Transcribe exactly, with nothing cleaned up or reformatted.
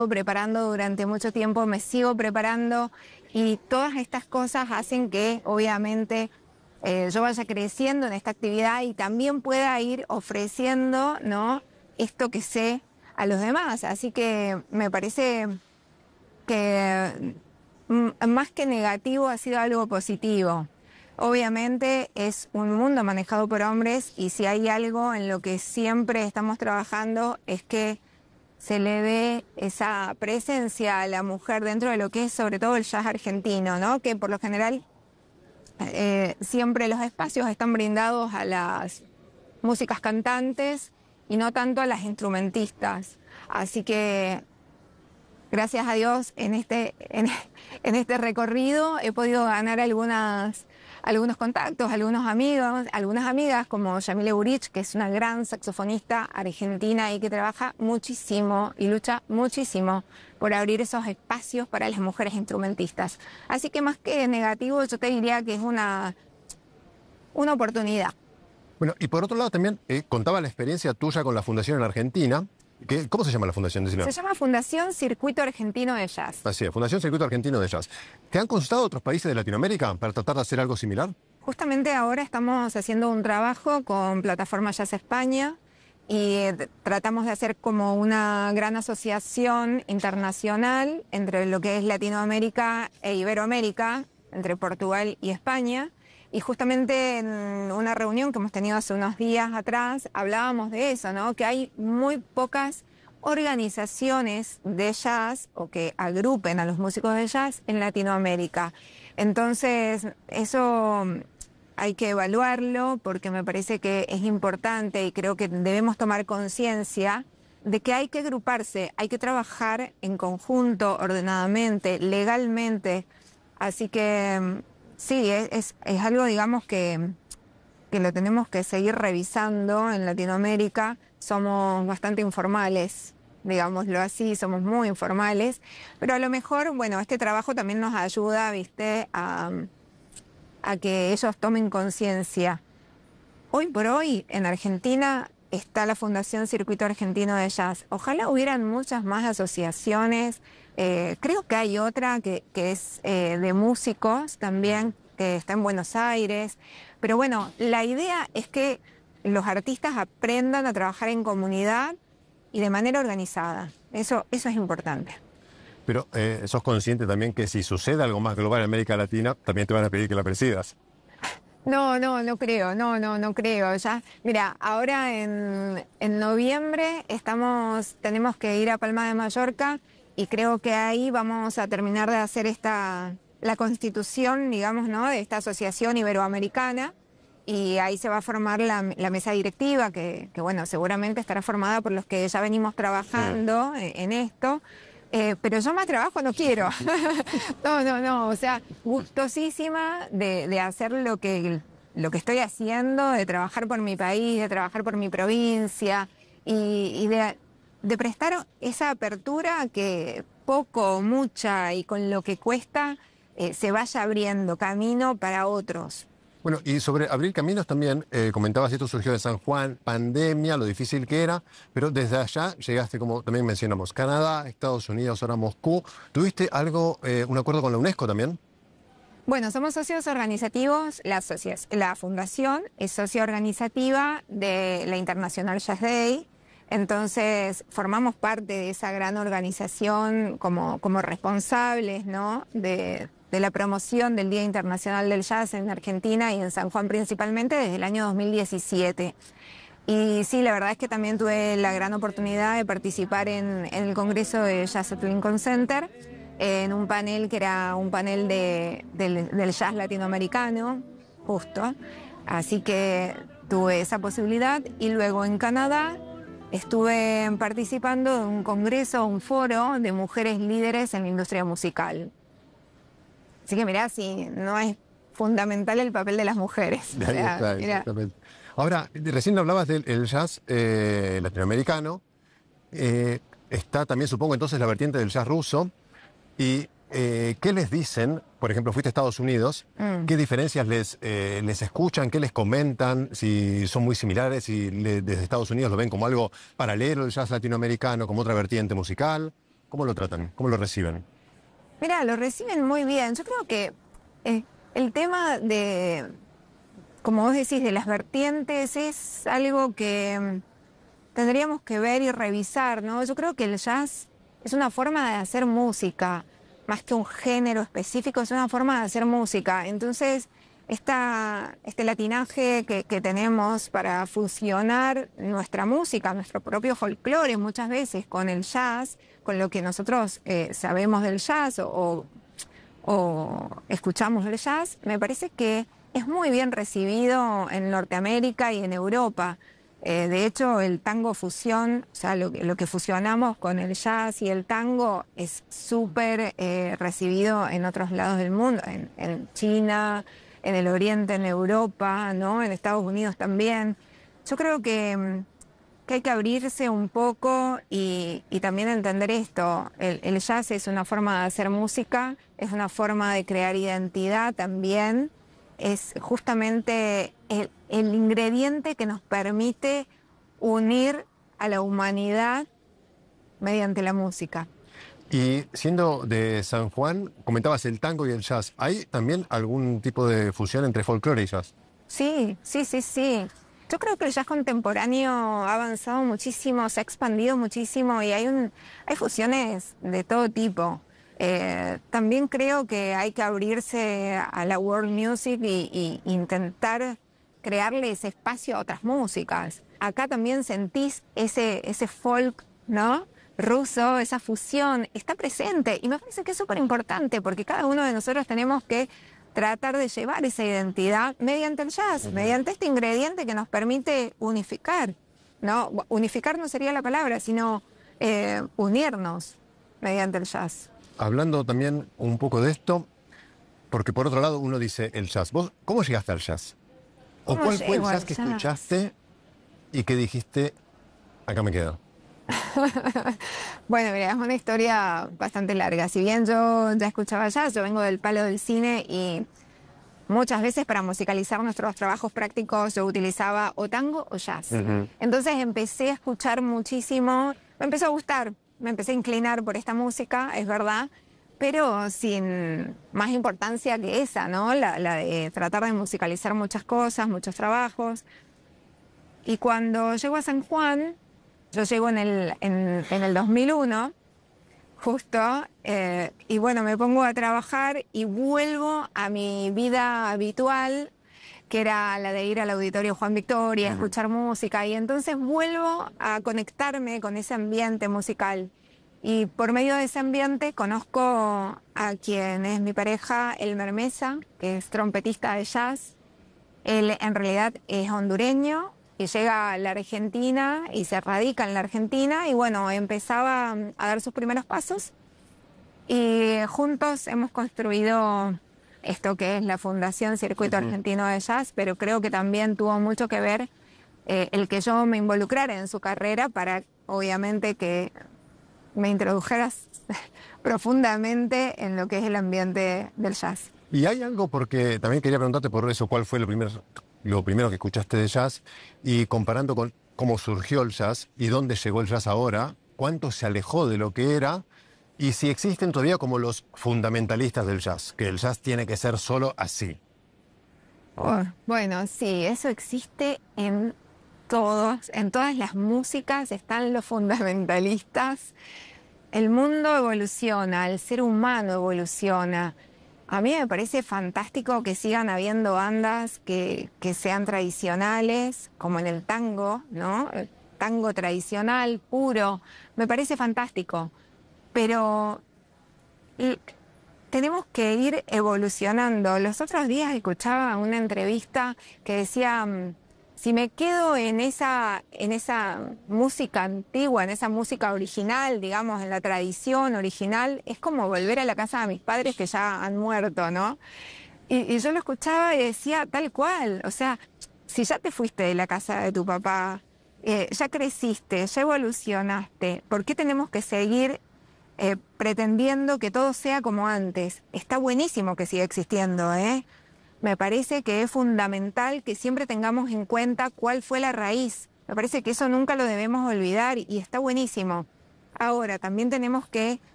preparando durante mucho tiempo, me sigo preparando y todas estas cosas hacen que obviamente eh, yo vaya creciendo en esta actividad y también pueda ir ofreciendo, ¿no?, esto que sé a los demás. Así que me parece que mm, más que negativo ha sido algo positivo. Obviamente es un mundo manejado por hombres y si hay algo en lo que siempre estamos trabajando es que se le dé esa presencia a la mujer dentro de lo que es sobre todo el jazz argentino, ¿no? Que por lo general eh, siempre los espacios están brindados a las músicas cantantes y no tanto a las instrumentistas. Así que gracias a Dios en este, en, en este recorrido he podido ganar algunas, algunos contactos, algunos amigos, algunas amigas como Yamile Burich, que es una gran saxofonista argentina y que trabaja muchísimo y lucha muchísimo por abrir esos espacios para las mujeres instrumentistas. Así que más que negativo, yo te diría que es una, una oportunidad. Bueno, y por otro lado también eh, contaba la experiencia tuya con la fundación en Argentina. ¿Qué, ¿Cómo se llama la fundación? Decilo. Se llama Fundación Circuito Argentino de Jazz. Así es, Fundación Circuito Argentino de Jazz. ¿Te han consultado otros países de Latinoamérica para tratar de hacer algo similar? Justamente ahora estamos haciendo un trabajo con Plataforma Jazz España y eh, tratamos de hacer como una gran asociación internacional entre lo que es Latinoamérica e Iberoamérica, entre Portugal y España. Y justamente en una reunión que hemos tenido hace unos días atrás hablábamos de eso, ¿no? Que hay muy pocas organizaciones de jazz o que agrupen a los músicos de jazz en Latinoamérica. Entonces, eso hay que evaluarlo porque me parece que es importante y creo que debemos tomar conciencia de que hay que agruparse, hay que trabajar en conjunto, ordenadamente, legalmente. Así que sí, es, es, es algo, digamos, que, que lo tenemos que seguir revisando en Latinoamérica. Somos bastante informales, digámoslo así, somos muy informales, pero a lo mejor, bueno, este trabajo también nos ayuda, viste, a, a que ellos tomen conciencia. Hoy por hoy, en Argentina, está la Fundación Circuito Argentino de Jazz. Ojalá hubieran muchas más asociaciones. Eh, creo que hay otra que, que es eh, de músicos también, que está en Buenos Aires. Pero bueno, la idea es que los artistas aprendan a trabajar en comunidad y de manera organizada. Eso, eso es importante. Pero eh, sos consciente también que si sucede algo más global en América Latina, también te van a pedir que la presidas. No, no, no creo, no, no, no creo. Ya, mira, ahora en, en noviembre estamos, tenemos que ir a Palma de Mallorca y creo que ahí vamos a terminar de hacer esta, la constitución, digamos, ¿no?, de esta asociación iberoamericana y ahí se va a formar la, la mesa directiva que, que, bueno, seguramente estará formada por los que ya venimos trabajando en, en esto. Eh, pero yo más trabajo no quiero. no, no, no. O sea, gustosísima de, de hacer lo que, lo que estoy haciendo, de trabajar por mi país, de trabajar por mi provincia y, y de, de prestar esa apertura que poco o mucha y con lo que cuesta eh, se vaya abriendo camino para otros. Bueno, y sobre abrir caminos también, eh, comentabas, esto surgió de San Juan, pandemia, lo difícil que era, pero desde allá llegaste, como también mencionamos, Canadá, Estados Unidos, ahora Moscú. ¿Tuviste algo, eh, un acuerdo con la UNESCO también? Bueno, somos socios organizativos, la, asociación, la fundación es socia organizativa de la International Jazz Day, entonces formamos parte de esa gran organización como, como responsables, ¿no?, de... de la promoción del Día Internacional del Jazz en Argentina y en San Juan principalmente desde el año dos mil diecisiete. Y sí, la verdad es que también tuve la gran oportunidad de participar en, en el Congreso de Jazz at Lincoln Center, en un panel que era un panel de, del, del jazz latinoamericano, justo. Así que tuve esa posibilidad y luego en Canadá estuve participando en un congreso, un foro de mujeres líderes en la industria musical. Así que mirá, sí, no es fundamental el papel de las mujeres. Ahí está, exactamente. Ahora, recién hablabas del el jazz eh, latinoamericano. Eh, está también, supongo, entonces la vertiente del jazz ruso. ¿Y eh, qué les dicen? Por ejemplo, fuiste a Estados Unidos. Mm. ¿Qué diferencias les, eh, les escuchan? ¿Qué les comentan? Si son muy similares, si le, desde Estados Unidos lo ven como algo paralelo al jazz latinoamericano, como otra vertiente musical. ¿Cómo lo tratan? ¿Cómo lo reciben? Mira, lo reciben muy bien. Yo creo que eh, el tema de, como vos decís, de las vertientes es algo que mm, tendríamos que ver y revisar, ¿no? Yo creo que el jazz es una forma de hacer música, más que un género específico, es una forma de hacer música. Entonces, esta, este latinaje que, que tenemos para fusionar nuestra música, nuestro propio folclore muchas veces con el jazz, con lo que nosotros eh, sabemos del jazz o, o, o escuchamos del jazz, me parece que es muy bien recibido en Norteamérica y en Europa. Eh, de hecho, el tango fusión, o sea, lo, lo que fusionamos con el jazz y el tango es súper eh, recibido en otros lados del mundo, en, en China, en el Oriente, en Europa, ¿no? En Estados Unidos también. Yo creo que, que hay que abrirse un poco y, y también entender esto. El, el jazz es una forma de hacer música, es una forma de crear identidad también. Es justamente el, el ingrediente que nos permite unir a la humanidad mediante la música. Y siendo de San Juan, comentabas el tango y el jazz. ¿Hay también algún tipo de fusión entre folclore y jazz? Sí, sí, sí, sí. Yo creo que el jazz contemporáneo ha avanzado muchísimo, se ha expandido muchísimo y hay, un, hay fusiones de todo tipo. Eh, también creo que hay que abrirse a la world music y, y intentar crearle ese espacio a otras músicas. Acá también sentís ese, ese folk, ¿no? Ruso, esa fusión, está presente y me parece que es súper importante porque cada uno de nosotros tenemos que tratar de llevar esa identidad mediante el jazz, uh-huh. mediante este ingrediente que nos permite unificar, ¿no? Unificar no sería la palabra, sino eh, unirnos mediante el jazz. Hablando también un poco de esto, porque por otro lado uno dice el jazz. ¿Vos cómo llegaste al jazz? ¿O cuál fue el jazz que jazz? escuchaste y que dijiste, acá me quedo? Bueno, mira, es una historia bastante larga. Si bien yo ya escuchaba jazz, yo vengo del palo del cine y muchas veces para musicalizar nuestros trabajos prácticos yo utilizaba o tango o jazz. Uh-huh. Entonces empecé a escuchar muchísimo, me empezó a gustar, me empecé a inclinar por esta música, es verdad, pero sin más importancia que esa, ¿no? La, la de tratar de musicalizar muchas cosas, muchos trabajos. Y cuando llego a San Juan, yo llego en el, en, en el dos mil uno, justo, eh, y bueno, me pongo a trabajar y vuelvo a mi vida habitual, que era la de ir al auditorio Juan Victoria, uh-huh. escuchar música, y entonces vuelvo a conectarme con ese ambiente musical. Y por medio de ese ambiente conozco a quien es mi pareja, Elmer Mesa, que es trompetista de jazz. Él en realidad es hondureño y llega a la Argentina y se radica en la Argentina y bueno, empezaba a dar sus primeros pasos y juntos hemos construido esto que es la Fundación Circuito uh-huh. Argentino de Jazz, pero creo que también tuvo mucho que ver eh, el que yo me involucrara en su carrera para obviamente que me introdujeras profundamente en lo que es el ambiente del jazz. Y hay algo, porque también quería preguntarte por eso, ¿cuál fue lo primero, lo primero que escuchaste de jazz? Y comparando con cómo surgió el jazz y dónde llegó el jazz ahora, ¿cuánto se alejó de lo que era? Y si existen todavía como los fundamentalistas del jazz, que el jazz tiene que ser solo así. Oh, bueno, sí, eso existe en todos, en todas las músicas están los fundamentalistas. El mundo evoluciona, el ser humano evoluciona. A mí me parece fantástico que sigan habiendo bandas que, que sean tradicionales, como en el tango, ¿no? El tango tradicional, puro. Me parece fantástico. Pero y, tenemos que ir evolucionando. Los otros días escuchaba una entrevista que decía, si me quedo en esa, en esa música antigua, en esa música original, digamos, en la tradición original, es como volver a la casa de mis padres que ya han muerto, ¿no? Y, y yo lo escuchaba y decía, tal cual, o sea, si ya te fuiste de la casa de tu papá, eh, ya creciste, ya evolucionaste, ¿por qué tenemos que seguir eh, pretendiendo que todo sea como antes? Está buenísimo que siga existiendo, ¿eh? Me parece que es fundamental que siempre tengamos en cuenta cuál fue la raíz. Me parece que eso nunca lo debemos olvidar y está buenísimo. Ahora, también tenemos que